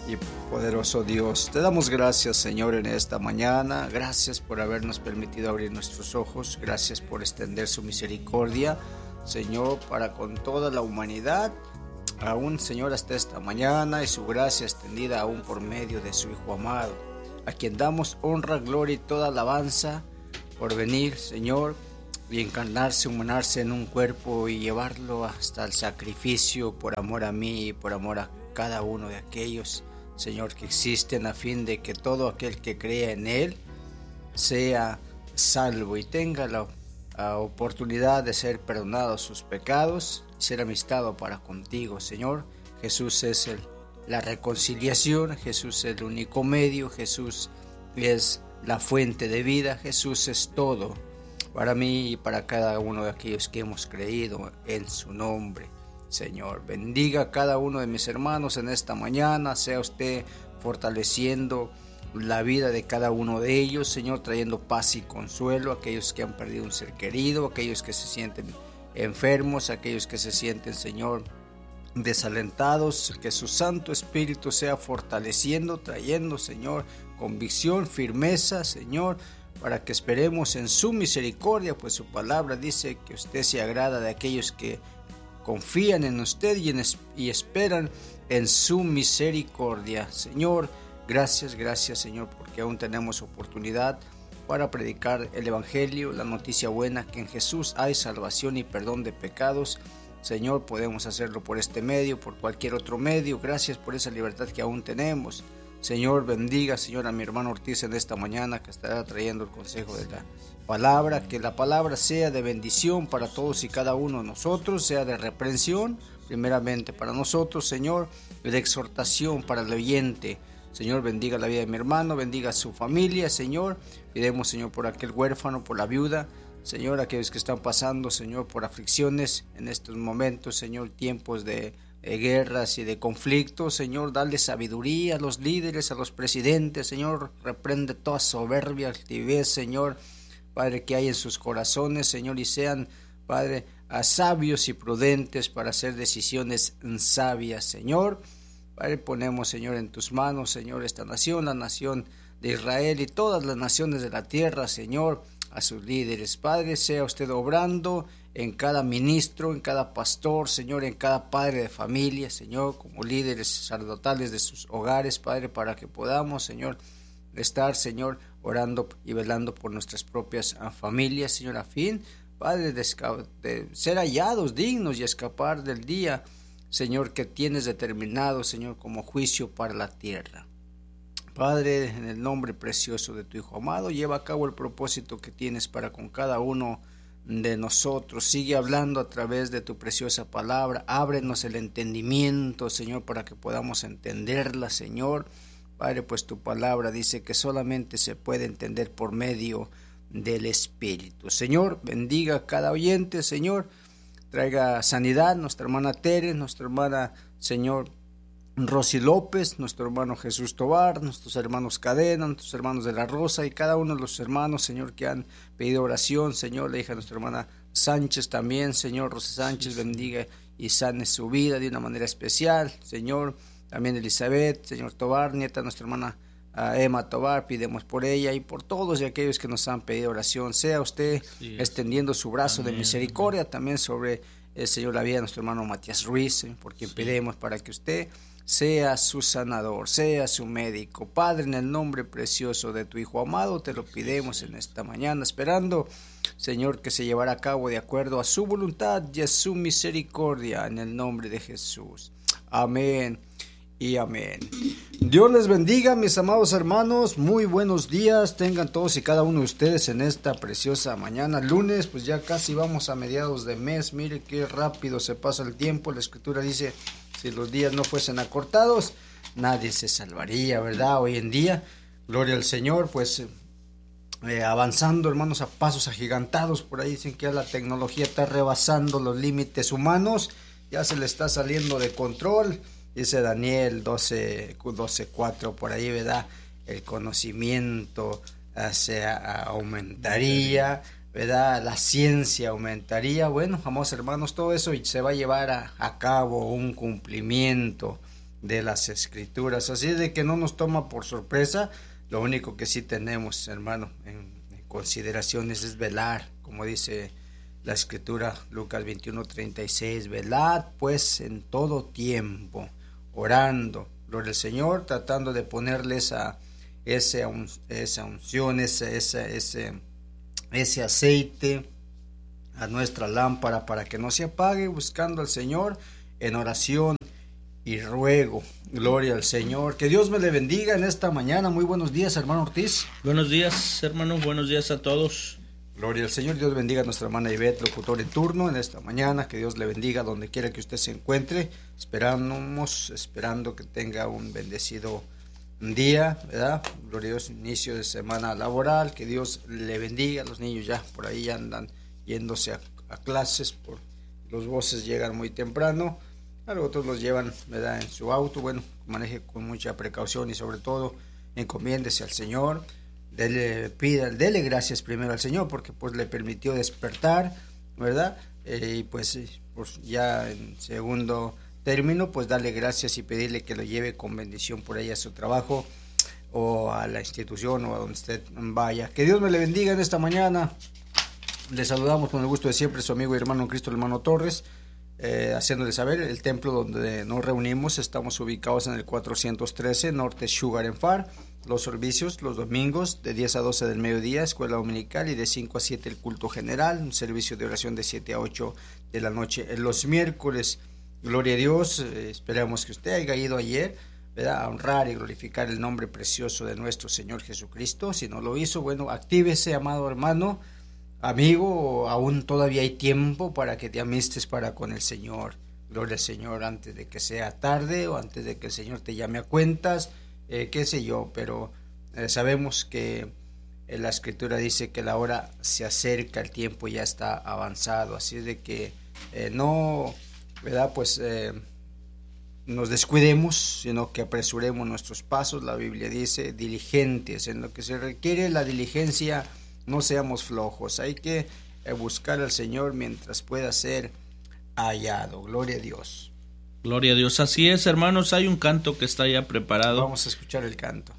y poderoso Dios, te damos gracias, Señor, en esta mañana. Gracias por habernos permitido abrir nuestros ojos. Gracias por extender su misericordia, Señor, para con toda la humanidad. Aún, Señor, hasta esta mañana, y su gracia extendida aún por medio de su Hijo amado, a quien damos honra, gloria y toda alabanza por venir, Señor, y encarnarse, humanarse en un cuerpo y llevarlo hasta el sacrificio por amor a mí y por amor a cada uno de aquellos, Señor, que existen, a fin de que todo aquel que crea en Él sea salvo y tenga la oportunidad de ser perdonado sus pecados y ser amistado para contigo, Señor. Jesús es la reconciliación, Jesús es el único medio, Jesús es la fuente de vida, Jesús es todo para mí y para cada uno de aquellos que hemos creído en su nombre. Señor, bendiga a cada uno de mis hermanos en esta mañana, sea usted fortaleciendo la vida de cada uno de ellos, Señor, trayendo paz y consuelo a aquellos que han perdido un ser querido, aquellos que se sienten enfermos, aquellos que se sienten, Señor, desalentados. Que su Santo Espíritu sea fortaleciendo, trayendo, Señor, convicción, firmeza, Señor, para que esperemos en su misericordia, pues su palabra dice que usted se agrada de aquellos que confían en usted y esperan en su misericordia. Señor, gracias, Señor, porque aún tenemos oportunidad para predicar el Evangelio, la noticia buena que en Jesús hay salvación y perdón de pecados. Señor, podemos hacerlo por este medio, por cualquier otro medio. Gracias por esa libertad que aún tenemos. Señor, bendiga, Señor, a mi hermano Ortiz en esta mañana, que estará trayendo el consejo de la palabra. Que la palabra sea de bendición para todos y cada uno de nosotros, sea de reprensión, primeramente para nosotros, Señor, y de exhortación para el oyente. Señor, bendiga la vida de mi hermano, bendiga a su familia, Señor. Pidemos, Señor, por aquel huérfano, por la viuda, Señor, aquellos que están pasando, Señor, por aflicciones en estos momentos, Señor, tiempos de guerras y de conflictos. Señor, dale sabiduría a los líderes, a los presidentes, Señor, reprende toda soberbia, altivez, Señor, Padre, que hay en sus corazones, Señor, y sean, Padre, sabios y prudentes para hacer decisiones sabias, Señor. Padre, ponemos, Señor, en tus manos, Señor, esta nación, la nación de Israel y todas las naciones de la tierra, Señor, a sus líderes. Padre, sea usted obrando en cada ministro, en cada pastor, Señor, en cada padre de familia, Señor, como líderes sacerdotales de sus hogares, Padre, para que podamos, Señor, estar, Señor, orando y velando por nuestras propias familias, Señor, a fin, Padre, de ser hallados dignos y escapar del día, Señor, que tienes determinado, Señor, como juicio para la tierra. Padre, en el nombre precioso de tu Hijo amado, lleva a cabo el propósito que tienes para con cada uno de nosotros. Sigue hablando a través de tu preciosa palabra. Ábrenos el entendimiento, Señor, para que podamos entenderla, Señor. Padre, pues tu palabra dice que solamente se puede entender por medio del Espíritu. Señor, bendiga a cada oyente, Señor. Traiga sanidad, nuestra hermana Tere, nuestra hermana, Señor, Rosy López, nuestro hermano Jesús Tobar, nuestros hermanos Cadena, nuestros hermanos de la Rosa y cada uno de los hermanos, Señor, que han pedido oración, Señor, la hija de nuestra hermana Sánchez también, Señor, Rosa Sánchez, bendiga y sane su vida de una manera especial, Señor, también Elizabeth, Señor Tobar, nieta de nuestra hermana Emma Tobar, pidemos por ella y por todos y aquellos que nos han pedido oración. Sea usted extendiendo su brazo de misericordia también sobre el Señor, la vida de nuestro hermano Matías Ruiz, por quien pedimos para que usted sea su sanador, sea su médico. Padre, en el nombre precioso de tu Hijo amado, te lo pidemos en esta mañana, esperando, Señor, que se llevará a cabo de acuerdo a su voluntad y a su misericordia, en el nombre de Jesús. Amén y amén. Dios les bendiga, mis amados hermanos. Muy buenos días tengan todos y cada uno de ustedes en esta preciosa mañana. Lunes, pues ya casi vamos a mediados de mes. Mire qué rápido se pasa el tiempo. La Escritura dice: si los días no fuesen acortados, nadie se salvaría, ¿verdad? Hoy en día, gloria al Señor, pues avanzando, hermanos, a pasos agigantados. Por ahí dicen que ya la tecnología está rebasando los límites humanos, ya se le está saliendo de control. Dice Daniel 12:4 por ahí, ¿verdad? El conocimiento se aumentaría, ¿verdad? La ciencia aumentaría. Bueno, amados hermanos, todo eso se va a llevar a cabo un cumplimiento. de las Escrituras. Así de que no nos toma por sorpresa. Lo único que sí tenemos, hermano, en consideraciones es velar, como dice la Escritura, Lucas 21:36, velad pues en todo tiempo, orando, gloria al Señor, tratando de ponerle esa unción, ese aceite a nuestra lámpara para que no se apague, buscando al Señor en oración y ruego. Gloria al Señor. Que Dios me le bendiga en esta mañana. Muy buenos días, hermano Ortiz. Buenos días, hermano. Buenos días a todos. Gloria al Señor. Dios bendiga a nuestra hermana Ivette, locutor en turno en esta mañana. Que Dios le bendiga donde quiera que usted se encuentre. Esperando que tenga un bendecido día, ¿verdad? Glorioso inicio de semana laboral. Que Dios le bendiga. Los niños ya por ahí andan yéndose a clases. Los buses llegan muy temprano. Otros los llevan, ¿verdad?, en su auto. Bueno, maneje con mucha precaución y sobre todo encomiéndese al Señor. Dele gracias primero al Señor porque pues le permitió despertar, ¿verdad? Y pues ya en segundo término, pues darle gracias y pedirle que lo lleve con bendición por ahí a su trabajo o a la institución o a donde usted vaya. Que Dios me le bendiga en esta mañana. Le saludamos con el gusto de siempre su amigo y hermano en Cristo, el hermano Torres. Haciéndole saber, el templo donde nos reunimos, estamos ubicados en el 413 Norte Sugar and Far. Los servicios los domingos de 10 a 12 del mediodía, escuela dominical, y de 5 a 7 el culto general, un servicio de oración de 7 a 8 de la noche. Los miércoles, gloria a Dios, esperamos que usted haya ido ayer, ¿verdad?, a honrar y glorificar el nombre precioso de nuestro Señor Jesucristo. Si no lo hizo, bueno, actívese, amado hermano, amigo, aún todavía hay tiempo para que te amistes para con el Señor. Gloria al Señor, antes de que sea tarde o antes de que el Señor te llame a cuentas, qué sé yo, pero sabemos que la Escritura dice que la hora se acerca, el tiempo ya está avanzado, así es de que no, ¿verdad?, pues nos descuidemos, sino que apresuremos nuestros pasos. La Biblia dice diligentes, en lo que se requiere la diligencia. No seamos flojos, hay que buscar al Señor mientras pueda ser hallado. Gloria a Dios. Gloria a Dios. Así es, hermanos, hay un canto que está ya preparado. Vamos a escuchar el canto.